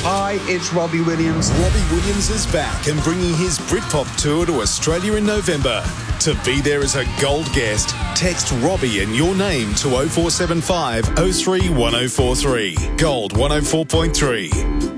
Hi, it's Robbie Williams. Robbie Williams is back and bringing his Britpop tour to Australia in November. To be there as a gold guest, text Robbie and your name to 0475 03 1043. Gold 104.3.